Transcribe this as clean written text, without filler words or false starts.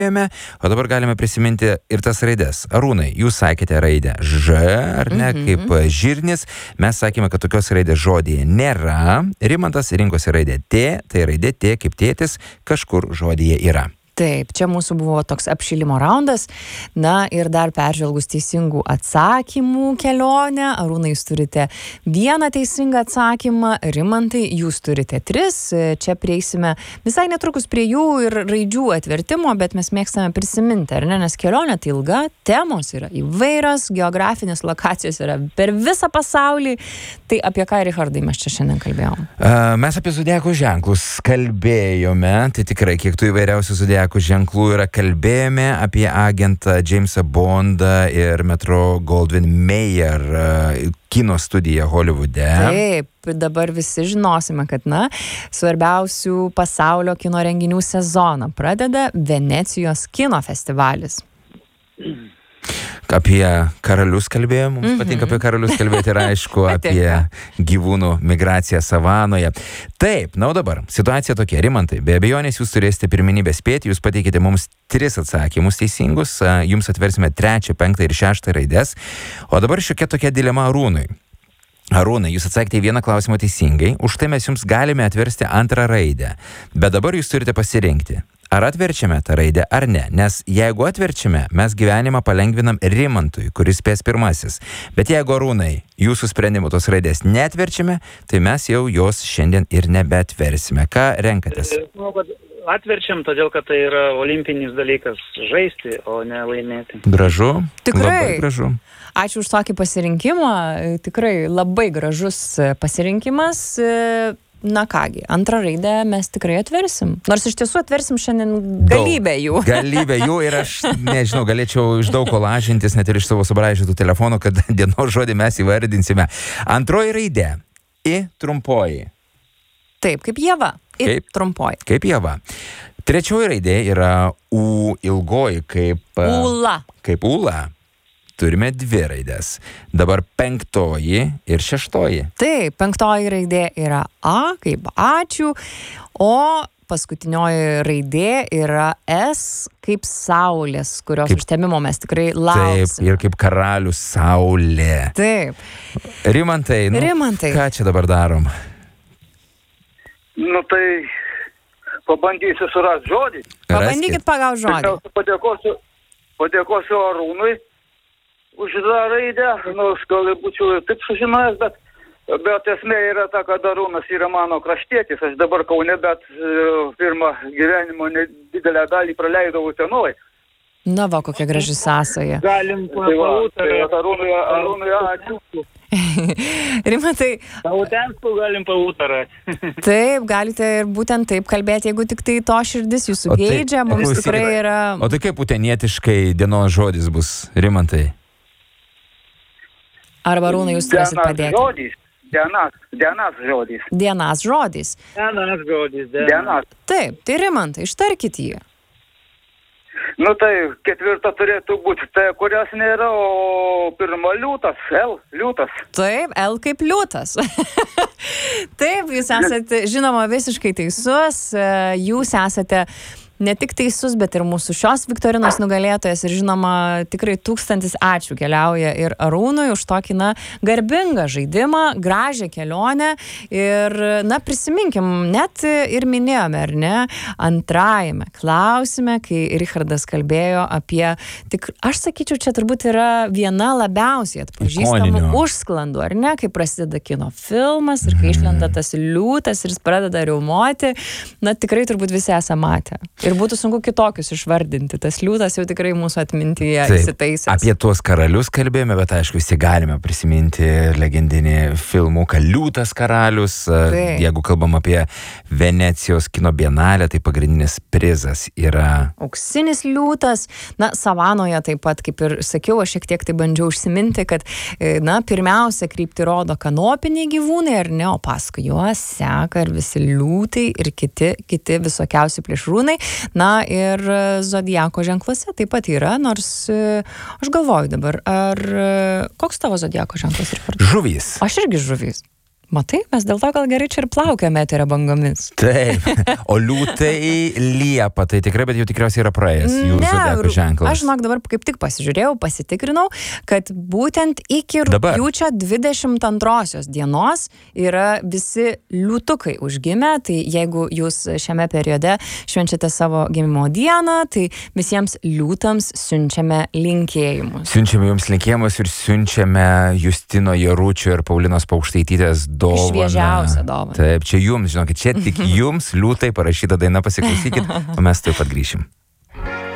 O dabar galime prisiminti ir tas raidės. Arūnai, jūs sakėte raidę Ž, ar ne, kaip žirnis. Mes sakėme, kad tokios raidės žodyje nėra. Rimantas rinkosi raidę T, tai raidė T kaip tėtis kažkur žodyje yra. Taip, čia mūsų buvo toks apšilimo raundas. Na ir dar peržvelgus teisingų atsakymų kelionę. Arūnai, jūs turite vieną teisingą atsakymą, Rimantai, jūs turite 3. Čia prieisime visai netrukus prie jų ir raidžių atvertimo, bet mes mėgstame prisiminti, ar ne? Nes kelionė tai ilga, temos yra įvairios, geografinės lokacijos yra per visą pasaulį. Tai apie ką, Richardai, mes čia šiandien kalbėjom? Mes apie zodiako ženklus kalbėjome, tai tikrai kiek tų įvairiausių zodiako ženklų yra, kalbėjome apie agentą Jamesą Bondą ir Metro Goldwyn Mayer kino studiją Holivude. Taip, dabar visi žinosime, kad, svarbiausių pasaulio kino renginių sezoną pradeda Venecijos kino festivalis. Apie karalius kalbėjome, mums patinka apie karalius kalbėti ir aišku apie gyvūnų migraciją savanoje. Taip, o dabar situacija tokia, Rimantai, be abejonės jūs turėsite pirmenybę spėti, jūs pateikite mums 3 atsakymus teisingus, jums atversime 3, 5 ir 6 raidės, o dabar šiokia tokia dilema Arūnui. Arūnai, jūs atsakėte į vieną klausimą teisingai, už tai mes jums galime atversti 2 raidę, bet dabar jūs turite pasirinkti. Ar atverčiame tą raidę ar ne? Nes jeigu atverčiame, mes gyvenimą palengvinam Rimantui, kuris spės pirmasis. Bet jeigu, Arūnai, jūsų sprendimu tos raidės neatverčiame, tai mes jau jos šiandien ir nebeatversime. Ką renkatės? Manau, kad atverčiam, todėl kad tai yra olimpinis dalykas žaisti, o ne laimėti. Gražu. Tikrai. Labai gražu. Ačiū už tokį pasirinkimą. Tikrai labai gražus pasirinkimas. Na kągi, 2 raidę mes tikrai atversim. Nors iš tiesų atversim šiandien galybę jų. Galybę jų ir aš, nežinau, galėčiau iš daug ko lažintis, net ir iš savo subraižytų telefonų, kad dienos žodį mes įvardinsime. 2 raidė. I trumpoji. Taip, kaip Ieva. I trumpoji. Kaip Ieva. 3 raidė yra U ilgoji, kaip... Ūla. Kaip Ūla. Turime 2 raidės. Dabar 5 ir 6. Taip, 5 raidė yra A, kaip ačiū, o paskutinioji raidė yra S, kaip saulės, kurios užtemimo mes tikrai lauksime. Taip, ir kaip karalių saulė. Taip. Rimantai, ką čia dabar darom? Tai pabandysiu surasti žodį. Pabandykit pagauti žodį. Padėkosiu Arūnui už tą raidę, gal būčiau taip sužinojęs, bet esmė yra ta, kad Arūnas yra mano kraštietis. Aš dabar Kaune, bet pirmą gyvenimo didelę dalį praleidau Utenoj. Na va, kokia graži sąsaja. Galim pautarėti. Arūnui, ačiū. Rimantai. Utenskų galim pautarėti. Taip, galite ir būtent taip kalbėti, jeigu tik tai to širdis jūsų geidžia, mums tikrai yra... O tai kaip utenietiškai dienos žodis bus, Rimantai? Arba Arūnai, jūs turėsit padėti. Dienas žodis. Dienas žodis. Dienas žodis. Taip, tai Rimantai, ištarkit jį. Tai 4 turėtų būti T, kurios nėra, o 1 liūtas, L, liūtas. Taip, L kaip liūtas. Taip, jūs esate, žinoma, visiškai teisus. Jūs esate ne tik teisus, bet ir mūsų šios viktorinos nugalėtojas ir žinoma, tikrai 1000 ačiū keliauja ir Arūnui už tokį, garbingą žaidimą, gražią kelionę ir, prisiminkim, net ir minėjome, ar ne, 2 klausime, kai Richardas kalbėjo apie, aš sakyčiau, čia turbūt yra viena labiausiai atpažįstamų užsklandų, ar ne, kai prasideda kino filmas ir kai išlenda tas liūtas ir jis pradeda riaumoti, tikrai turbūt visi esame matę. Ir būtų sunku kitokius išvardinti. Tas liūtas jau tikrai mūsų atmintyje įsitaisęs. Apie tuos karalius kalbėjome, bet aišku, visi galime prisiminti legendinį filmuką Liūtas karalius. Jeigu kalbam apie Venecijos kino bienalę, tai pagrindinis prizas yra auksinis liūtas. Savanoje taip pat, kaip ir sakiau, aš šiek tiek tai bandžiau užsiminti, kad, pirmiausia, kryptį rodo kanopiniai gyvūnai, ar ne, o paskui juos seka ir visi liūtai ir kiti visokiausi plėšrūnai. Ir zodiako ženkluose taip pat yra, nors aš galvoju dabar, koks tavo zodiako ženklas? Žuvys. Aš irgi žuvys. Matai, mes dėl to gal gerai čia ir plaukiame eterio bangomis. Taip, o liūtai Liepa, tai tikrai, bet jau tikriausiai yra praėjęs jų zodiako ženklas. Aš, žinok, dabar kaip tik pasižiūrėjau, pasitikrinau, kad būtent iki rugpjūčio 22 dienos yra visi liūtukai užgimę, tai jeigu jūs šiame periode švenčiate savo gimimo dieną, tai visiems liūtams siunčiame linkėjimus. Siunčiame jums linkėjimus ir siunčiame Justino Jaručio ir Paulinos Paukštaitytės dovaną. Šviežiausia dovana. Taip, čia jums, žinokit, čia tik jums liūtai parašyta daina, pasiklausykit, o mes taip pat grįšim.